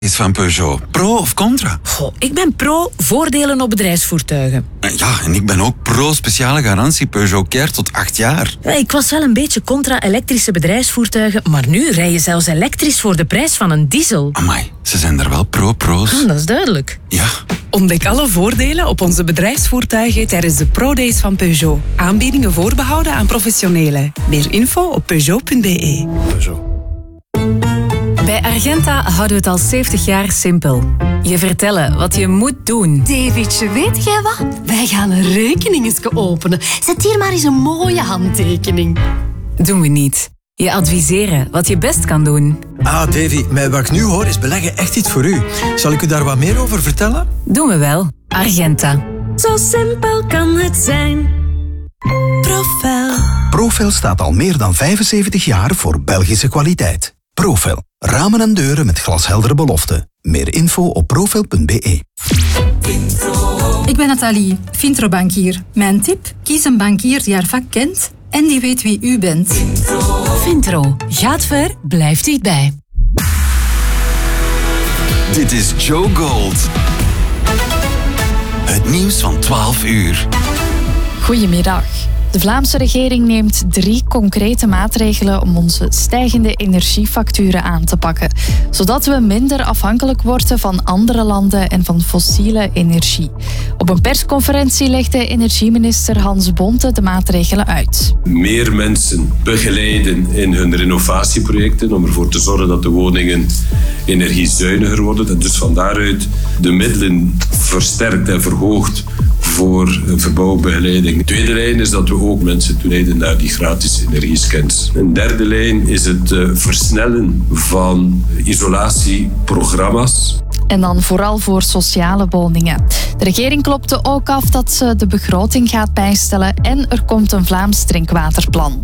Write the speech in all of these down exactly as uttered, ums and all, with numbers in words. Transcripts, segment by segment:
Is van Peugeot. Pro of contra? Goh, ik ben pro voordelen op bedrijfsvoertuigen. Ja, en ik ben ook pro speciale garantie Peugeot Care tot acht jaar. Ja, ik was wel een beetje contra elektrische bedrijfsvoertuigen, maar nu rij je zelfs elektrisch voor de prijs van een diesel. Amai, ze zijn er wel pro-pro's. Ah, dat is duidelijk. Ja. Ontdek alle voordelen op onze bedrijfsvoertuigen tijdens de Pro-Days van Peugeot. Aanbiedingen voorbehouden aan professionelen. Meer info op peugeot punt b e. Peugeot. Bij Argenta houden we het al zeventig jaar simpel. Je vertellen wat je moet doen. Davidje, weet jij wat? Wij gaan een rekening openen. Zet hier maar eens een mooie handtekening. Doen we niet. Je adviseren wat je best kan doen. Ah, Davy, met wat ik nu hoor is beleggen echt iets voor u. Zal ik u daar wat meer over vertellen? Doen we wel. Argenta. Zo simpel kan het zijn. Profel. Profel staat al meer dan vijfenzeventig jaar voor Belgische kwaliteit. Profel. Ramen en deuren met glasheldere beloften. Meer info op profel punt b e. Ik ben Nathalie, Vintro-bankier. Mijn tip? Kies een bankier die haar vak kent en die weet wie u bent. Vintro. Gaat ver, blijft dichtbij. Dit is Joe Gold. Het nieuws van twaalf uur. Goedemiddag. De Vlaamse regering neemt drie concrete maatregelen om onze stijgende energiefacturen aan te pakken, zodat we minder afhankelijk worden van andere landen en van fossiele energie. Op een persconferentie legde energieminister Hans Bonte de maatregelen uit. Meer mensen begeleiden in hun renovatieprojecten om ervoor te zorgen dat de woningen energiezuiniger worden. En dus van daaruit de middelen versterkt en verhoogd voor verbouwbegeleiding. De tweede lijn is dat we ook mensen toeleiden naar die gratis energiescans. Een derde lijn is het uh, versnellen van isolatieprogramma's. En dan vooral voor sociale woningen. De regering klopte ook af dat ze de begroting gaat bijstellen en er komt een Vlaams drinkwaterplan.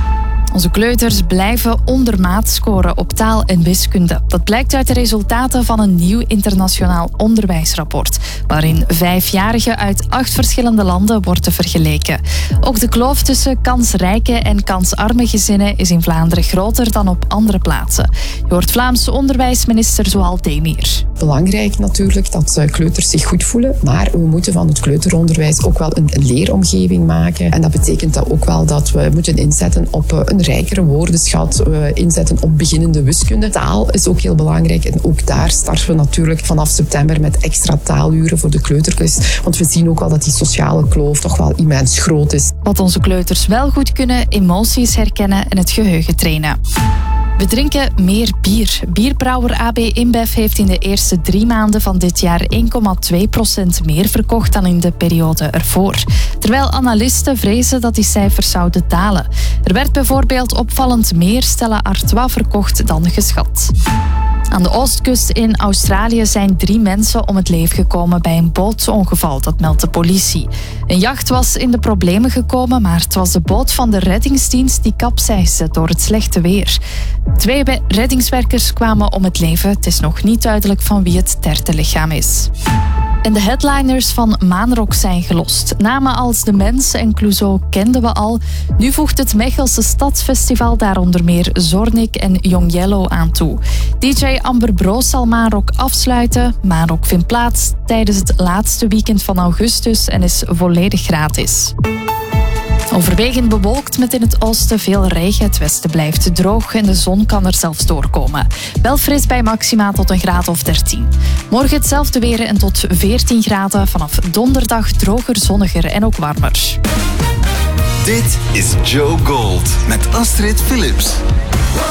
Onze kleuters blijven ondermaat scoren op taal en wiskunde. Dat blijkt uit de resultaten van een nieuw internationaal onderwijsrapport, waarin vijfjarigen uit acht verschillende landen worden vergeleken. Ook de kloof tussen kansrijke en kansarme gezinnen is in Vlaanderen groter dan op andere plaatsen. Je hoort Vlaamse onderwijsminister Zoal Demir. Belangrijk natuurlijk dat kleuters zich goed voelen, maar we moeten van het kleuteronderwijs ook wel een leeromgeving maken. En dat betekent dat ook wel dat we moeten inzetten op een rijkere woordenschat, inzetten op beginnende wiskunde. Taal is ook heel belangrijk en ook daar starten we natuurlijk vanaf september met extra taaluren voor de kleuterklas. Want we zien ook wel dat die sociale kloof toch wel immens groot is. Wat onze kleuters wel goed kunnen, emoties herkennen en het geheugen trainen. We drinken meer bier. Bierbrouwer A B InBev heeft in de eerste drie maanden van dit jaar één komma twee procent meer verkocht dan in de periode ervoor. Terwijl analisten vrezen dat die cijfers zouden dalen. Er werd bijvoorbeeld opvallend meer Stella Artois verkocht dan geschat. Aan de oostkust in Australië zijn drie mensen om het leven gekomen bij een bootsongeval, dat meldt de politie. Een jacht was in de problemen gekomen, maar het was de boot van de reddingsdienst die kapseisde door het slechte weer. Twee reddingswerkers kwamen om het leven. Het is nog niet duidelijk van wie het derde lichaam is. En de headliners van Maanrock zijn gelost. Namen als De Mens en Clouseau kenden we al. Nu voegt het Mechelse Stadsfestival daar onder meer Zornik en Young Yellow aan toe. D J Amber Broos zal Maanrock afsluiten. Maanrock vindt plaats tijdens het laatste weekend van augustus en is volledig gratis. Overwegend bewolkt met in het oosten veel regen. Het westen blijft droog en de zon kan er zelfs doorkomen. Wel fris bij maxima tot een graad of dertien. Morgen hetzelfde weer en tot veertien graden. Vanaf donderdag droger, zonniger en ook warmer. Dit is Joe Gold met Astrid Philips.